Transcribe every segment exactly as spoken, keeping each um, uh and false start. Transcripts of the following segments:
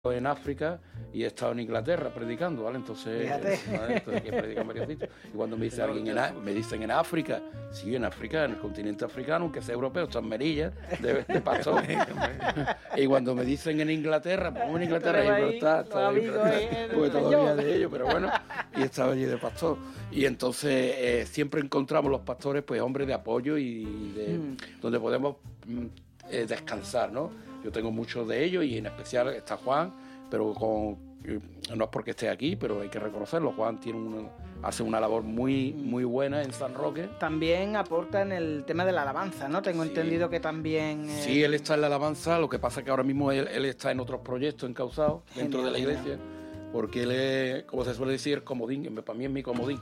en África y he estado en Inglaterra predicando, ¿vale? Entonces, ¿vale? Entonces aquí predican varios sitios. Y cuando me dice alguien, en, me dicen en África, sí, en África, en el continente africano, aunque sea europeo, están merillas de, de pastor. Y cuando me dicen en Inglaterra, pues en Inglaterra, y no está, pues todavía de ellos, pero bueno, y estaba allí de pastor. Y entonces eh, siempre encontramos los pastores, pues hombres de apoyo y de, mm. donde podemos mm, eh, descansar, ¿no? Yo tengo muchos de ellos y en especial está Juan, pero con, no es porque esté aquí, pero hay que reconocerlo. Juan tiene una, hace una labor muy, muy buena en San Roque. También aporta en el tema de la alabanza, ¿no? Tengo sí. entendido que también... Eh... Sí, él está en la alabanza, lo que pasa es que ahora mismo él, él está en otros proyectos encausados dentro genial, de la iglesia, genial. Porque él es, como se suele decir, comodín, para mí es mi comodín,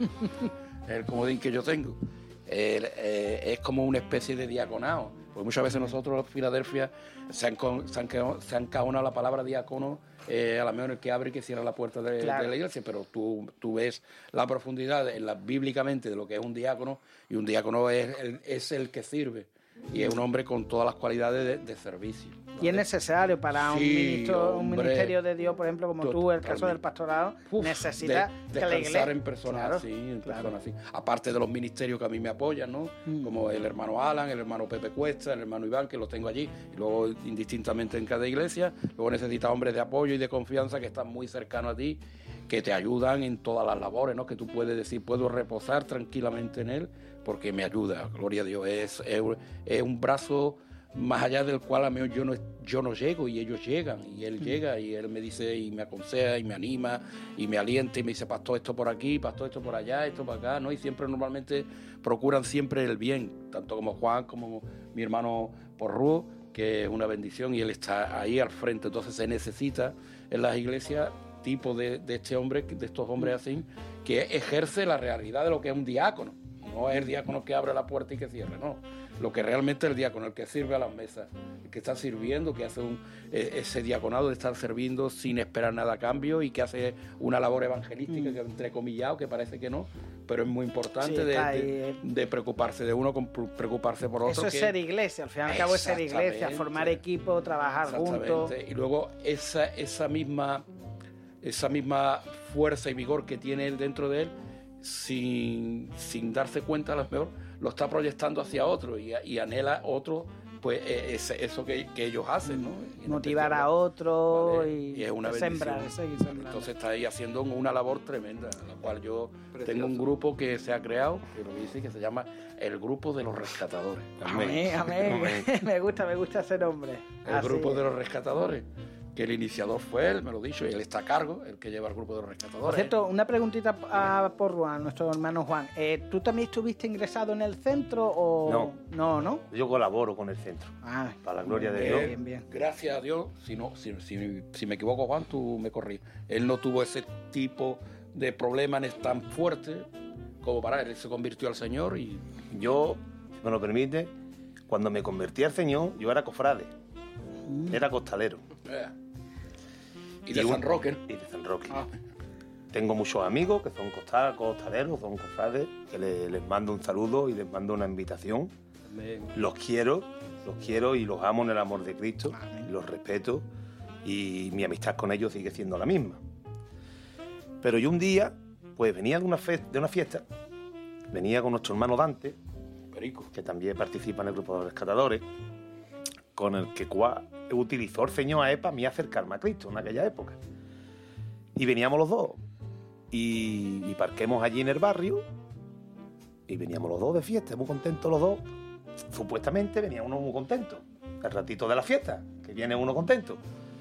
el comodín que yo tengo. Él, eh, es como una especie de diaconado. Porque muchas veces nosotros en Filadelfia se han, se han, se han caonado la palabra diácono, eh, a lo mejor el que abre y que cierra la puerta de, claro. de la iglesia, pero tú, tú ves la profundidad en la, bíblicamente de lo que es un diácono, y un diácono es el, es el que sirve, y es un hombre con todas las cualidades de, de servicio, ¿vale? Y es necesario para un, sí, ministro, hombre, un ministerio de Dios, por ejemplo, como tú, tú el caso del pastorado, Uf, necesita de, que la iglesia... en personas claro, así, en claro. personas así. Aparte de los ministerios que a mí me apoyan, ¿no? Mm. Como el hermano Alan, el hermano Pepe Cuesta, el hermano Iván, que los tengo allí, y luego indistintamente en cada iglesia. Luego necesitas hombres de apoyo y de confianza que están muy cercanos a ti, que te ayudan en todas las labores, ¿no? Que tú puedes decir, puedo reposar tranquilamente en él, porque me ayuda, gloria a Dios. Es, es, es un brazo más allá del cual a mí yo no, yo no llego y ellos llegan, y él mm. llega y él me dice y me aconseja y me anima y me alienta y me dice, pastor, esto por aquí, pastor, esto por allá, esto por acá, ¿no? Y siempre normalmente procuran siempre el bien, tanto como Juan como mi hermano Porrú, que es una bendición, y él está ahí al frente. Entonces se necesita en las iglesias tipo de, de este hombre, de estos hombres así, que ejerce la realidad de lo que es un diácono. No es el diácono que abre la puerta y que cierra, no. Lo que realmente es el diácono, el que sirve a las mesas, el que está sirviendo, que hace un, eh, ese diaconado de estar sirviendo sin esperar nada a cambio, y que hace una labor evangelística, mm. que entrecomillado, que parece que no, pero es muy importante, sí, de, de, de preocuparse de uno, con preocuparse por otro. Eso es que... ser iglesia, al fin y al cabo es ser iglesia, formar equipo, trabajar juntos. Y luego esa, esa, misma, esa misma fuerza y vigor que tiene él dentro de él, sin, sin darse cuenta a lo mejor, lo está proyectando hacia otro, y, y anhela otro, pues es, eso que, que ellos hacen, ¿no? Motivar a otro, ¿vale? y, y es una sembrar, bendición. Entonces está ahí haciendo una labor tremenda, la cual yo Precioso. Tengo un grupo que se ha creado, que lo dice, que se llama el Grupo de los Rescatadores. Amén, amén. amén. me gusta, me gusta ese nombre. El Así Grupo es. de los Rescatadores, que el iniciador fue él, me lo he dicho, y él está a cargo, el que lleva el Grupo de los Rescatadores. Por cierto, una preguntita a, por Juan, nuestro hermano Juan. Eh, ¿Tú también estuviste ingresado en el centro o...? No. No, ¿no? Yo colaboro con el centro. Ah, para la gloria de él, Dios. Bien, bien. Gracias a Dios, si, no, si, si, si me equivoco, Juan, tú me corrí. Él no tuvo ese tipo de problemas tan fuertes como para él. Él se convirtió al Señor y... Yo, si me lo permite, cuando me convertí al Señor, yo era cofrade. Mm. Era costalero. Yeah. Y de y San Roque. Y de San Roque. Ah. Tengo muchos amigos que son costal, costaleros, son cofrades, que les, les mando un saludo y les mando una invitación. Amén. Los quiero, los quiero y los amo en el amor de Cristo. Amén. Los respeto, y mi amistad con ellos sigue siendo la misma. Pero yo un día, pues venía de una, fe, de una fiesta, venía con nuestro hermano Dante, Perico, que también participa en el Grupo de los Rescatadores, con el que cual utilizó el Señor a él para mí acercarme a Cristo en aquella época. Y veníamos los dos, y, y parquemos allí en el barrio, y veníamos los dos de fiesta, muy contentos los dos. Supuestamente venía uno muy contento, el ratito de la fiesta, que viene uno contento.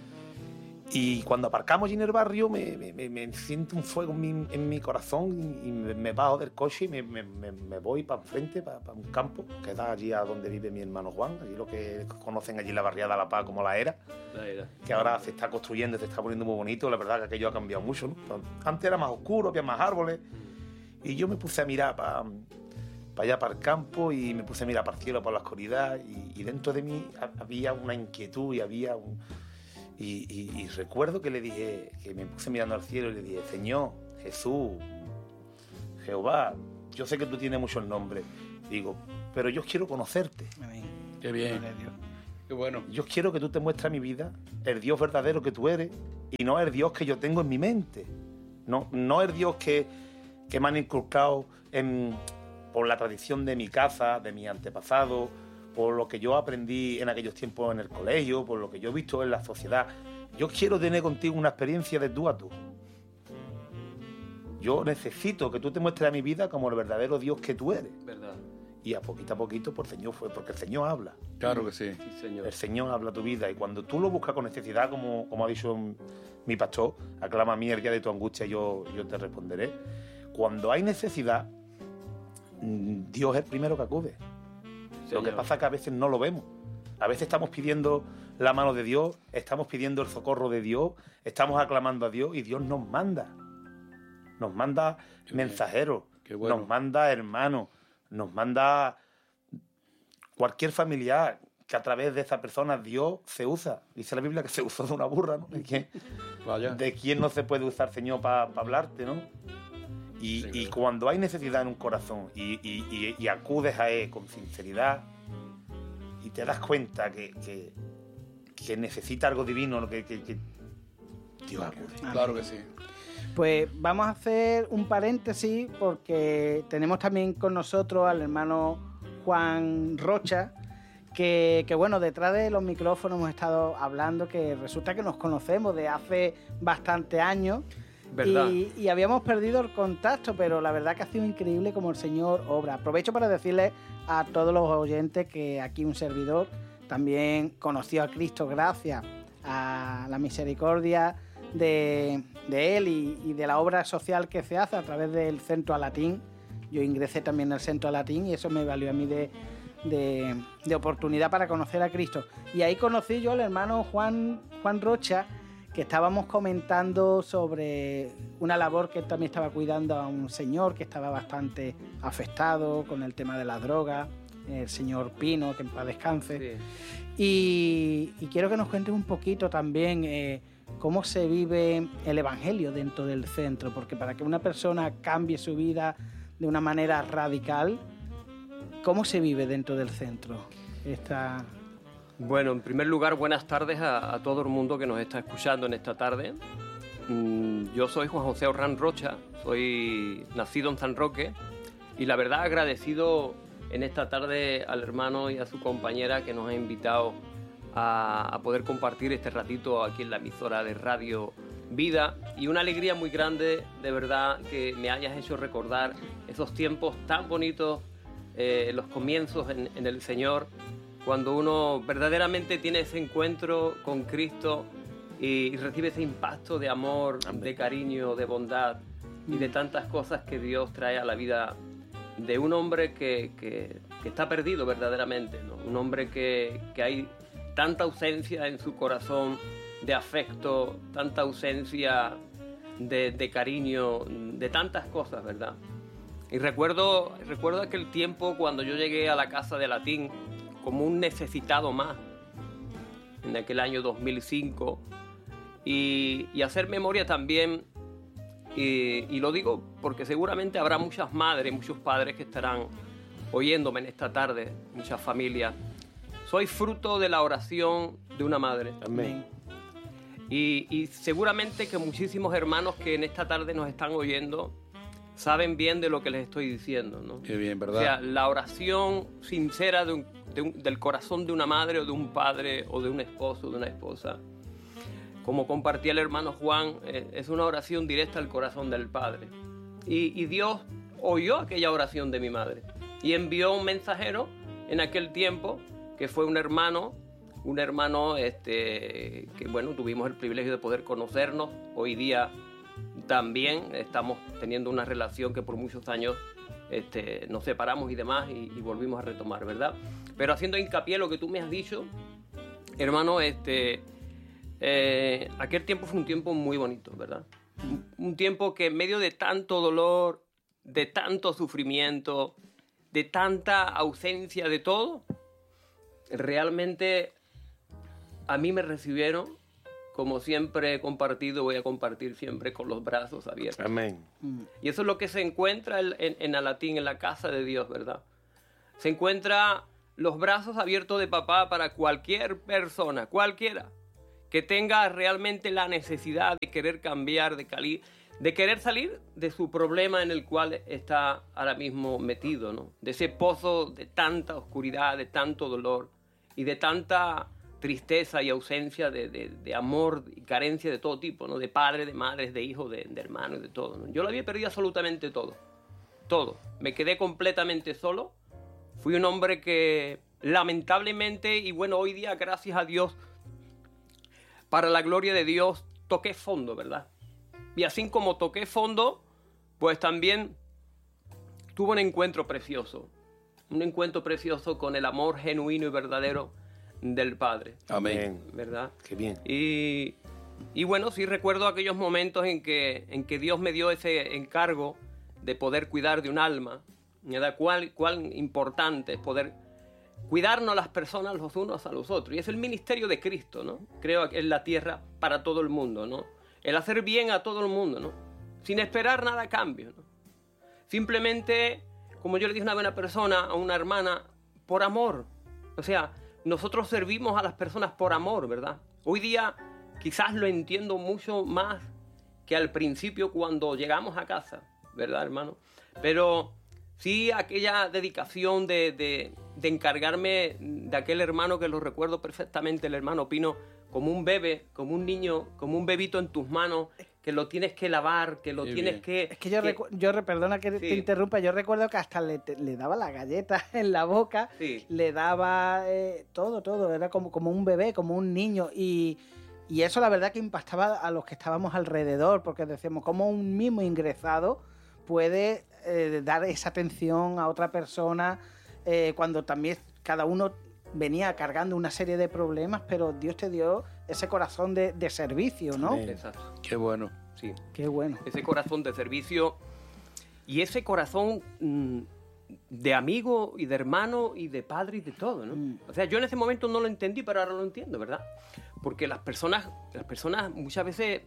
Y cuando aparcamos allí en el barrio, me, me, me, me siento un fuego en mi, en mi corazón, y me, me bajo del coche y me, me, me, me voy para enfrente, para, para un campo que da allí a donde vive mi hermano Juan, allí lo que conocen allí la barriada La Paz como La Era, la Era, que ahora se está construyendo, se está poniendo muy bonito. La verdad que aquello ha cambiado mucho, ¿no? Antes era más oscuro, había más árboles, y yo me puse a mirar para, para allá, para el campo, y me puse a mirar para el cielo, para la oscuridad, y, y dentro de mí había una inquietud y había un... Y, y, y recuerdo que le dije, que me puse mirando al cielo y le dije, Señor, Jesús, Jehová, yo sé que tú tienes muchos nombres. Digo, pero yo quiero conocerte. Amén. Qué bien. Qué bueno. Yo quiero que tú te muestres a mi vida el Dios verdadero que tú eres y no el Dios que yo tengo en mi mente. No, no el Dios que, que me han inculcado en, por la tradición de mi casa, de mi antepasado, por lo que yo aprendí en aquellos tiempos en el colegio, por lo que yo he visto en la sociedad. Yo quiero tener contigo una experiencia de tú a tú. Yo necesito que tú te muestres a mi vida como el verdadero Dios que tú eres. Verdad. Y a poquito a poquito, por el Señor fue, porque el Señor habla. Claro que sí. Sí, señor. El Señor habla tu vida y cuando tú lo buscas con necesidad, como, como ha dicho mi pastor, aclama a mí el día de tu angustia y yo, yo te responderé. Cuando hay necesidad, Dios es el primero que acude. Señor. Lo que pasa es que a veces no lo vemos. A veces estamos pidiendo la mano de Dios, estamos pidiendo el socorro de Dios, estamos aclamando a Dios y Dios nos manda. Nos manda Qué mensajeros, Qué bueno. nos manda hermanos, nos manda cualquier familiar que a través de esa persona Dios se usa. Dice la Biblia que se usó de una burra, ¿no? ¿De quién, Vaya. de quién no se puede usar, Señor, para pa hablarte, ¿no? Y, Sí, y claro. cuando hay necesidad en un corazón y, y- y- y acudes a Él con sinceridad y te das cuenta que, que, que necesita algo divino, que, que- que Dios acude. Claro que sí. Pues vamos a hacer un paréntesis porque tenemos también con nosotros al hermano Juan Rocha, que, que, bueno, detrás de los micrófonos hemos estado hablando que resulta que nos conocemos de hace bastante años. Verdad. Y, y habíamos perdido el contacto, pero la verdad que ha sido increíble como el Señor obra. Aprovecho para decirle a todos los oyentes que aquí un servidor también conoció a Cristo gracias a la misericordia de, de Él y, y de la obra social que se hace a través del Centro Alatín. Yo ingresé también al Centro Alatín y eso me valió a mí de, de, de oportunidad para conocer a Cristo. Y ahí conocí yo al hermano Juan, Juan Rocha, que estábamos comentando sobre una labor que él también estaba cuidando a un señor que estaba bastante afectado con el tema de las drogas, el señor Pino, que en paz descanse. Sí. Y, y quiero que nos cuentes un poquito también eh, cómo se vive el Evangelio dentro del centro, porque para que una persona cambie su vida de una manera radical, ¿cómo se vive dentro del centro? Esta... Bueno, en primer lugar, buenas tardes a, a todo el mundo que nos está escuchando en esta tarde. Mm, yo soy Juan José Orrán Rocha, soy nacido en San Roque y la verdad agradecido en esta tarde al hermano y a su compañera que nos ha invitado a, a poder compartir este ratito aquí en la emisora de Radio Vida y una alegría muy grande, de verdad, que me hayas hecho recordar esos tiempos tan bonitos, eh, los comienzos en, en el Señor, cuando uno verdaderamente tiene ese encuentro con Cristo y, y recibe ese impacto de amor, Amén. de cariño, de bondad y de tantas cosas que Dios trae a la vida de un hombre que, que- que está perdido verdaderamente, ¿no? Un hombre que, que hay tanta ausencia en su corazón de afecto, tanta ausencia de, de cariño, de tantas cosas, ¿verdad? Y recuerdo, recuerdo aquel tiempo cuando yo llegué a la casa de Latín como un necesitado más, en aquel año dos mil cinco, y, y hacer memoria también, y, y lo digo porque seguramente habrá muchas madres, muchos padres que estarán oyéndome en esta tarde, muchas familias. Soy fruto de la oración de una madre. Amén. Y, y seguramente que muchísimos hermanos que en esta tarde nos están oyendo saben bien de lo que les estoy diciendo, ¿no? Qué bien, O ¿verdad? sea, la oración sincera de un- de un- del corazón de una madre o de un padre o de un esposo o de una esposa. Como compartía el hermano Juan, eh, es una oración directa al corazón del Padre. Y, y Dios oyó aquella oración de mi madre y envió un mensajero en aquel tiempo que fue un hermano, un hermano este, que bueno, tuvimos el privilegio de poder conocernos. Hoy día también estamos teniendo una relación que por muchos años este, nos separamos y demás y, y volvimos a retomar, ¿verdad? Pero haciendo hincapié en lo que tú me has dicho, hermano, este, eh, aquel tiempo fue un tiempo muy bonito, ¿verdad? Un, un tiempo que en medio de tanto dolor, de tanto sufrimiento, de tanta ausencia de todo, realmente a mí me recibieron, como siempre he compartido, voy a compartir siempre con los brazos abiertos. Amén. Y eso es lo que se encuentra en, en, en Alatín, en la casa de Dios, ¿verdad? Se encuentra los brazos abiertos de papá para cualquier persona, cualquiera, que tenga realmente la necesidad de querer cambiar, de, cali de querer salir de su problema en el cual está ahora mismo metido, ¿no? De ese pozo de tanta oscuridad, de tanto dolor y de tanta tristeza y ausencia de, de, de amor y carencia de todo tipo, ¿no? De padres, de madres, de hijos, de, de hermanos, de todo, ¿no? Yo lo había perdido absolutamente todo, todo. Me quedé completamente solo. Fui un hombre que lamentablemente, y bueno, hoy día, gracias a Dios, para la gloria de Dios, toqué fondo, ¿verdad? Y así como toqué fondo, pues también tuve un encuentro precioso. Un encuentro precioso con el amor genuino y verdadero del Padre. Amén. ¿Verdad? Qué bien. Y, y bueno, sí recuerdo aquellos momentos en que, en que Dios me dio ese encargo de poder cuidar de un alma. ¿Verdad? Cuál, cuál importante es poder cuidarnos las personas los unos a los otros. Y es el ministerio de Cristo, ¿no? Creo que es la tierra para todo el mundo, ¿no? El hacer bien a todo el mundo, ¿no? Sin esperar nada a cambio, ¿no? Simplemente, como yo le dije a una buena persona, a una hermana, por amor. O sea, nosotros servimos a las personas por amor, ¿verdad? Hoy día quizás lo entiendo mucho más que al principio cuando llegamos a casa, ¿verdad, hermano? Pero sí, aquella dedicación de, de, de encargarme de aquel hermano que lo recuerdo perfectamente, el hermano Pino, como un bebé, como un niño, como un bebito en tus manos, que lo tienes que lavar, que lo Qué tienes bien. que... Es que yo, que... recu- yo re- perdona que Sí. te interrumpa, yo recuerdo que hasta le, te- le daba la galleta en la boca, Sí. le daba eh, todo, todo, era como, como un bebé, como un niño, y, y eso la verdad que impactaba a los que estábamos alrededor, porque decíamos, como un mismo ingresado puede eh, dar esa atención a otra persona eh, cuando también cada uno venía cargando una serie de problemas, pero Dios te dio ese corazón de, de servicio, ¿no? Amén. Exacto, Qué bueno. sí. Qué bueno. Ese corazón de servicio y ese corazón mm, de amigo y de hermano y de padre y de todo, ¿no? Mm. O sea, yo en ese momento no lo entendí, pero ahora lo entiendo, ¿verdad? Porque las personas, las personas muchas veces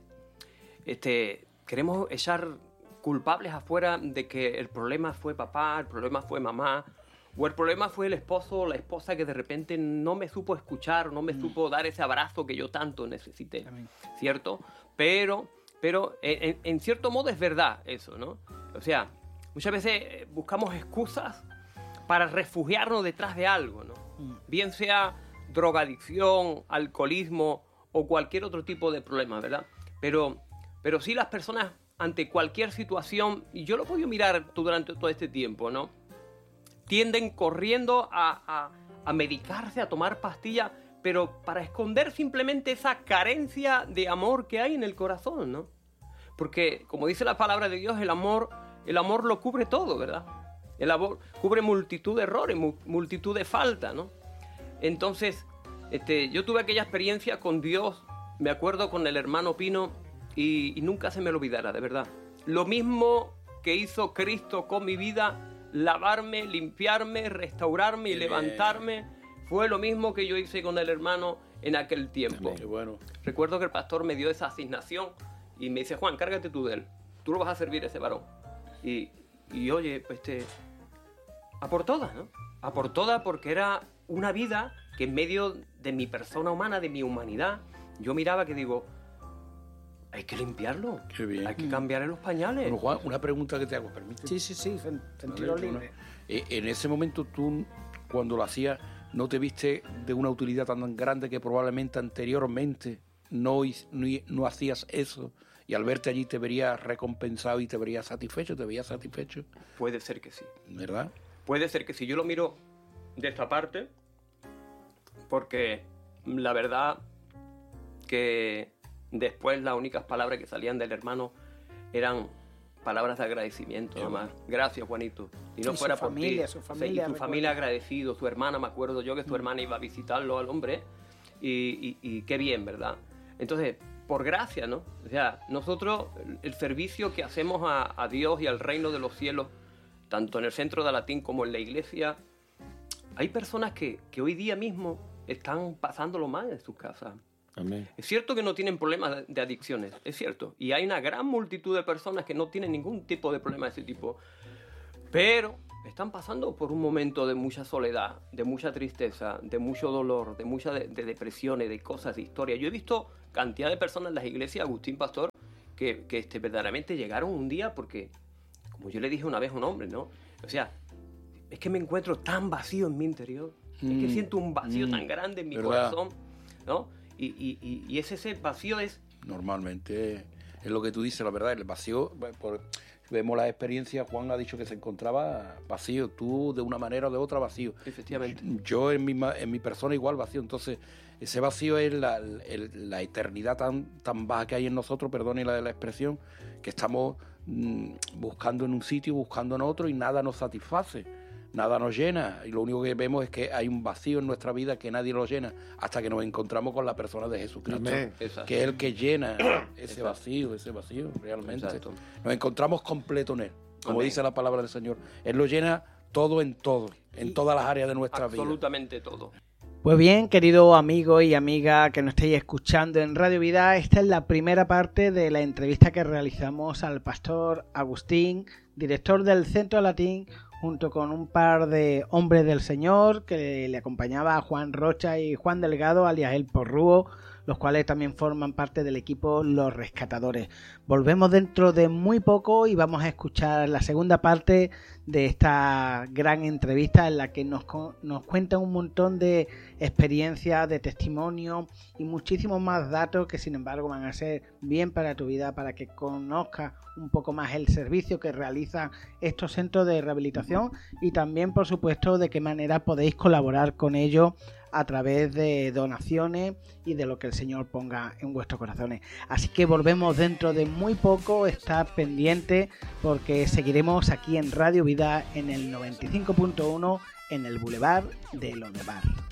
este, queremos echar culpables afuera de que el problema fue papá, el problema fue mamá, o el problema fue el esposo o la esposa que de repente no me supo escuchar, no me supo dar ese abrazo que yo tanto necesité, Amén. ¿cierto? Pero, pero en, en cierto modo es verdad eso, ¿no? O sea, muchas veces eh, buscamos excusas para refugiarnos detrás de algo, ¿no? Mm. Bien sea drogadicción, alcoholismo o cualquier otro tipo de problema, ¿verdad? Pero, pero sí las personas ante cualquier situación, y yo lo he podido mirar durante todo este tiempo, ¿no? Tienden corriendo a, a, a medicarse, a tomar pastillas, pero para esconder simplemente esa carencia de amor que hay en el corazón, ¿no? Porque, como dice la palabra de Dios, el amor, el amor lo cubre todo, ¿verdad? El amor cubre multitud de errores, mu- multitud de faltas, ¿no? Entonces, este, yo tuve aquella experiencia con Dios, me acuerdo con el hermano Pino, y, y nunca se me lo olvidará, de verdad. Lo mismo que hizo Cristo con mi vida, lavarme, limpiarme, restaurarme y Qué bien. levantarme, fue lo mismo que yo hice con el hermano en aquel tiempo. Qué bueno. Recuerdo que el pastor me dio esa asignación y me dice, Juan, cárgate tú de él. Tú lo vas a servir a ese varón. Y, y oye, pues este, a por todas, ¿no? A por todas, porque era una vida que en medio de mi persona humana, de mi humanidad, yo miraba que digo, hay que limpiarlo. Qué bien. Hay que cambiarle los pañales. Bueno, Juan, una pregunta que te hago, permíteme. Sí, sí, sí, sen- sentido Vale, libre. una- eh, en ese momento tú, cuando lo hacías, no te viste de una utilidad tan grande que probablemente anteriormente no, his- no, hi- no hacías eso, y al verte allí te verías recompensado y te verías satisfecho, te veías satisfecho, Puede ser que sí. ¿verdad? Puede ser que si yo lo miro de esta parte, porque la verdad que después las únicas palabras que salían del hermano eran palabras de agradecimiento, Qué nada más. Gracias, Juanito. Si no Y su fuera por familia, ti, su o sea, familia, y su recuerdo. familia agradecido, su hermana, me acuerdo yo que su hermana iba a visitarlo al hombre, y, y- y qué bien, ¿verdad? Entonces, por gracia, ¿no? O sea, nosotros, el- el servicio que hacemos a, a Dios y al reino de los cielos, tanto en el centro de Latín como en la iglesia, hay personas que, que hoy día mismo están pasándolo mal en sus casas. Amén. Es cierto que no tienen problemas de, de adicciones, es cierto. Y hay una gran multitud de personas que no tienen ningún tipo de problema de ese tipo. Pero están pasando por un momento de mucha soledad, de mucha tristeza, de mucho dolor, de mucha de, de depresiones, de cosas, de historia. Yo he visto cantidad de personas en las iglesias, Agustín Pastor, que, que este, verdaderamente llegaron un día porque, como yo le dije una vez a un hombre, ¿no? O sea, es que me encuentro tan vacío en mi interior, mm, es que siento un vacío mm, tan grande en mi ¿verdad? Corazón, ¿no? Y, y, y, y ese, ese vacío es... Normalmente es lo que tú dices, la verdad, el vacío... Por, vemos la experiencia, Juan ha dicho que se encontraba vacío, tú de una manera o de otra vacío. Efectivamente. Yo en mi, en mi persona igual vacío, entonces ese vacío es la, el, la eternidad tan, tan baja que hay en nosotros, perdone la, la expresión, que estamos mmm, buscando en un sitio, buscando en otro y nada nos satisface. Nada nos llena y lo único que vemos es que hay un vacío en nuestra vida que nadie lo llena hasta que nos encontramos con la persona de Jesucristo, que es el que llena ese Exacto. vacío, ese vacío realmente. Exacto. Nos encontramos completo en Él, como Amén. Dice la palabra del Señor. Él lo llena todo en todo, en y todas las áreas de nuestra vida. Absolutamente todo. Pues bien, querido amigo y amiga que nos estéis escuchando en Radio Vida, esta es la primera parte de la entrevista que realizamos al pastor Agustín, director del Centro Latín, junto con un par de hombres del Señor que le acompañaba a Juan Rocha y Juan Delgado, alias El Porrúo, los cuales también forman parte del equipo Los Rescatadores. Volvemos dentro de muy poco y vamos a escuchar la segunda parte de esta gran entrevista en la que nos, nos cuentan un montón de experiencias, de testimonios y muchísimos más datos que sin embargo van a ser bien para tu vida, para que conozcas un poco más el servicio que realizan estos centros de rehabilitación y también por supuesto de qué manera podéis colaborar con ellos a través de donaciones y de lo que el Señor ponga en vuestros corazones. Así que volvemos dentro de muy poco, está pendiente porque seguiremos aquí en Radio Vida en el noventa y cinco punto uno en el Boulevard de Lodebar.